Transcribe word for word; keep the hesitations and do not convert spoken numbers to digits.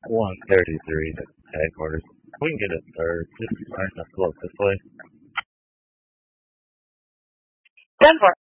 one thirty-three to headquarters. We can get a third. Just turn the float this way. Done for.